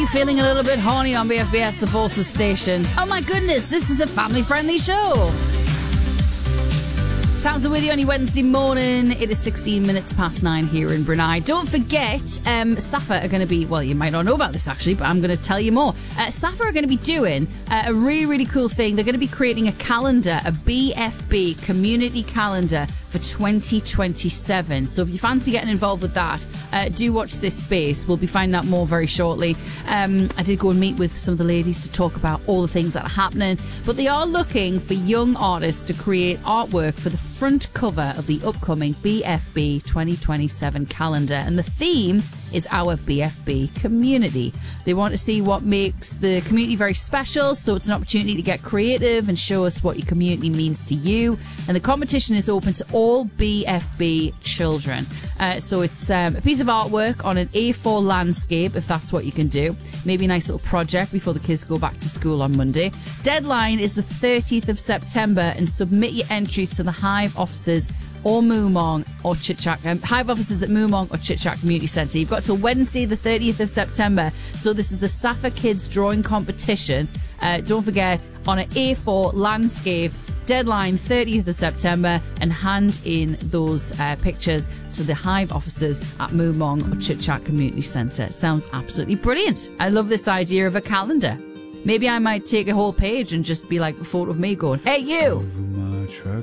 feeling a little bit horny on BFBS, the Forces station. Oh my goodness, this is a family-friendly show. Sam's with you on your Wednesday morning. It is 16 minutes past 9 here in Brunei. Don't forget, SAFA are going to be, well, you might not know about this actually, but I'm going to tell you more. SAFA are going to be doing a really, really cool thing. They're going to be creating a calendar, a BFB community calendar for 2027. So if you fancy getting involved with that, do watch this space. We'll be finding out more very shortly. I did go and meet with some of the ladies to talk about all the things that are happening, but they are looking for young artists to create artwork for the front cover of the upcoming BFB 2027 calendar, and the theme is our BFB community. They want to see what makes the community very special, so it's an opportunity to get creative and show us what your community means to you. And the competition is open to all BFB children. So it's a piece of artwork on an A4 landscape, if that's what you can do. Maybe a nice little project before the kids go back to school on Monday. Deadline is the 30th of September, and submit your entries to the Hive offices or Moomong or Chit Chat. Hive offices at Moomong or Chit Chat Community Centre. You've got till Wednesday the 30th of September. So this is the SAFA Kids Drawing Competition. Don't forget, on an A4 landscape, deadline 30th of September, and hand in those pictures to the Hive offices at Moomong or Chit Chat Community Centre. Sounds absolutely brilliant. I love this idea of a calendar. Maybe I might take a whole page and just be like a photo of me going, "Hey you!"